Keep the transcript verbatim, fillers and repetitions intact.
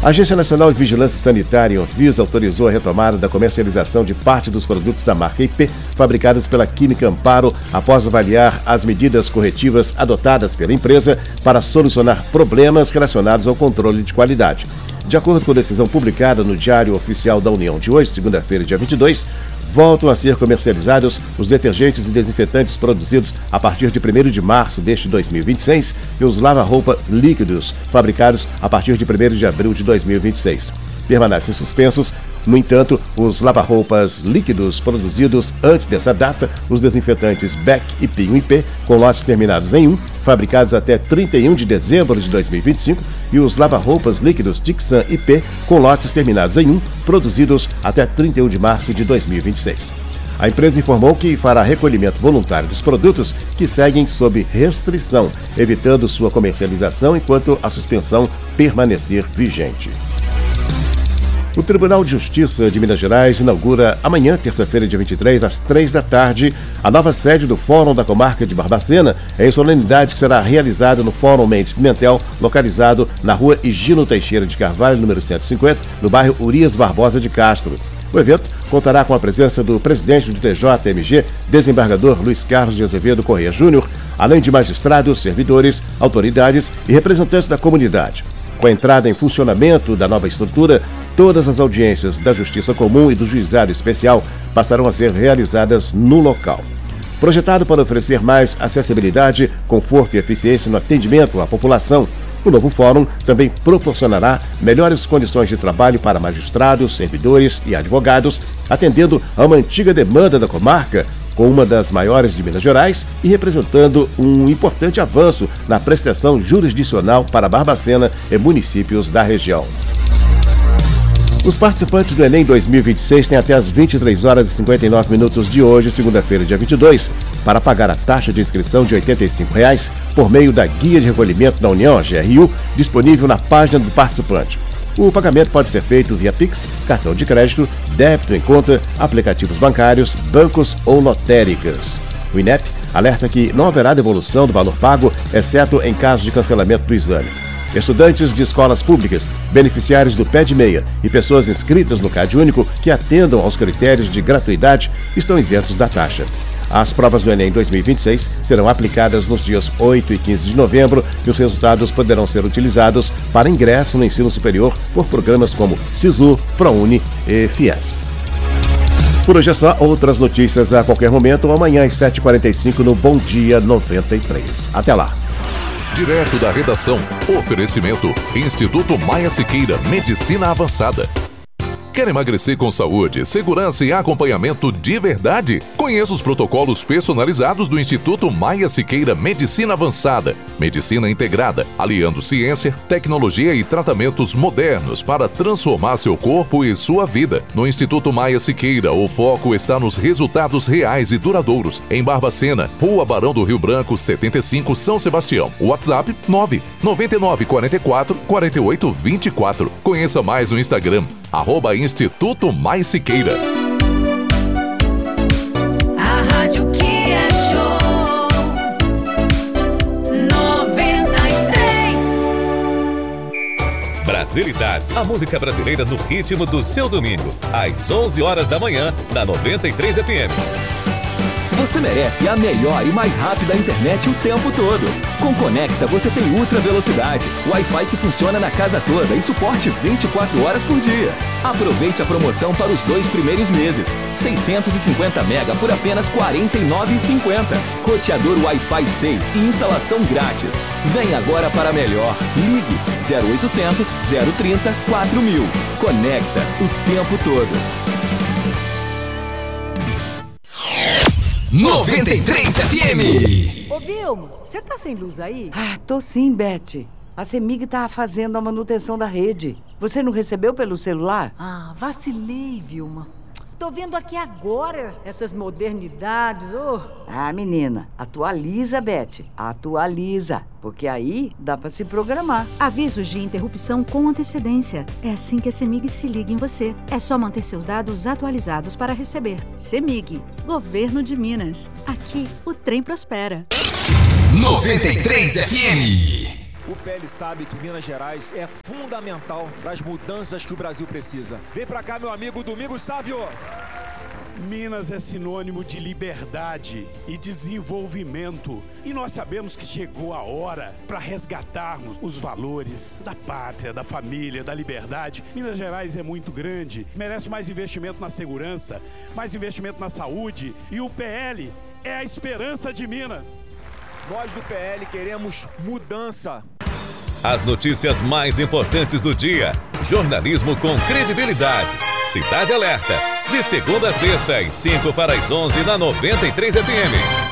A Agência Nacional de Vigilância Sanitária, Anvisa, autorizou a retomada da comercialização de parte dos produtos da marca I P, fabricados pela Química Amparo, após avaliar as medidas corretivas adotadas pela empresa para solucionar problemas relacionados ao controle de qualidade. De acordo com a decisão publicada no Diário Oficial da União de hoje, segunda-feira, dia vinte e dois, voltam a ser comercializados os detergentes e desinfetantes produzidos a partir de primeiro de março deste dois mil e vinte e seis e os lava-roupas líquidos fabricados a partir de primeiro de abril de dois mil e vinte e seis. Permanecem suspensos, no entanto, os lava-roupas líquidos produzidos antes dessa data, os desinfetantes Beck e Pinho I P, com lotes terminados em um, fabricados até trinta e um de dezembro de dois mil e vinte e cinco, e os lava-roupas líquidos Tixan I P, com lotes terminados em um, produzidos até trinta e um de março de dois mil e vinte e seis. A empresa informou que fará recolhimento voluntário dos produtos que seguem sob restrição, evitando sua comercialização enquanto a suspensão permanecer vigente. O Tribunal de Justiça de Minas Gerais inaugura amanhã, terça-feira, dia vinte e três, às três da tarde, a nova sede do Fórum da Comarca de Barbacena, em solenidade que será realizada no Fórum Mendes Pimentel, localizado na rua Higino Teixeira de Carvalho, número cento e cinquenta, no bairro Urias Barbosa de Castro. O evento contará com a presença do presidente do T J M G, desembargador Luiz Carlos de Azevedo Corrêa Júnior, além de magistrados, servidores, autoridades e representantes da comunidade. Com a entrada em funcionamento da nova estrutura, todas as audiências da Justiça Comum e do Juizado Especial passarão a ser realizadas no local. Projetado para oferecer mais acessibilidade, conforto e eficiência no atendimento à população, o novo fórum também proporcionará melhores condições de trabalho para magistrados, servidores e advogados, atendendo a uma antiga demanda da comarca, com uma das maiores de Minas Gerais e representando um importante avanço na prestação jurisdicional para Barbacena e municípios da região. Os participantes do Enem dois mil e vinte e seis têm até as vinte e três horas e cinquenta e nove minutos de hoje, segunda-feira, dia vinte e dois, para pagar a taxa de inscrição de oitenta e cinco reais por meio da Guia de Recolhimento da União, a G R U, disponível na página do participante. O pagamento pode ser feito via Pix, cartão de crédito, débito em conta, aplicativos bancários, bancos ou lotéricas. O I N E P alerta que não haverá devolução do valor pago, exceto em caso de cancelamento do exame. Estudantes de escolas públicas, beneficiários do P E D meia e pessoas inscritas no Cade Único que atendam aos critérios de gratuidade estão isentos da taxa. As provas do Enem dois mil e vinte e seis serão aplicadas nos dias oito e quinze de novembro e os resultados poderão ser utilizados para ingresso no ensino superior por programas como SISU, ProUni e FIES. Por hoje é só. Outras notícias a qualquer momento ou amanhã às sete e quarenta e cinco no Bom Dia noventa e três. Até lá. Direto da redação, oferecimento Instituto Maia Siqueira, Medicina Avançada. Quer emagrecer com saúde, segurança e acompanhamento de verdade? Conheça os protocolos personalizados do Instituto Maia Siqueira Medicina Avançada. Medicina integrada, aliando ciência, tecnologia e tratamentos modernos para transformar seu corpo e sua vida. No Instituto Maia Siqueira, o foco está nos resultados reais e duradouros. Em Barbacena, Rua Barão do Rio Branco, setenta e cinco, São Sebastião. WhatsApp nove nove nove quatro quatro quatro oito dois quatro. Conheça mais no Instagram, arroba Instituto Mais Siqueira. A rádio que é show noventa e três. Brasilidade, a música brasileira no ritmo do seu domingo, às onze horas da manhã, na noventa e três F M. Você merece a melhor e mais rápida internet o tempo todo. Com Conecta você tem ultra velocidade, Wi-Fi que funciona na casa toda e suporte vinte e quatro horas por dia. Aproveite a promoção para os dois primeiros meses. seiscentos e cinquenta mega por apenas quarenta e nove reais e cinquenta centavos. Roteador Wi-Fi seis e instalação grátis. Vem agora para melhor. Ligue zero oitocentos, zero trinta, quatro mil. Conecta o tempo todo. noventa e três F M. Ô, Vilma, você tá sem luz aí? Ah, tô sim, Beth. A CEMIG tá fazendo a manutenção da rede. Você não recebeu pelo celular? Ah, vacilei, Vilma. Tô vendo aqui agora essas modernidades, ô. Ah, menina, atualiza, Beth. Atualiza. Porque aí dá pra se programar. Avisos de interrupção com antecedência. É assim que a CEMIG se liga em você. É só manter seus dados atualizados para receber. CEMIG, Governo de Minas. Aqui, o trem prospera. noventa e três F M. O P L sabe que Minas Gerais é fundamental para as mudanças que o Brasil precisa. Vem pra cá, meu amigo Domingos Sávio. Minas é sinônimo de liberdade e desenvolvimento. E nós sabemos que chegou a hora para resgatarmos os valores da pátria, da família, da liberdade. Minas Gerais é muito grande, merece mais investimento na segurança, mais investimento na saúde. E o P L é a esperança de Minas. Nós do P L queremos mudança. As notícias mais importantes do dia. Jornalismo com credibilidade. Cidade Alerta. De segunda a sexta, às cinco para as onze, na noventa e três F M.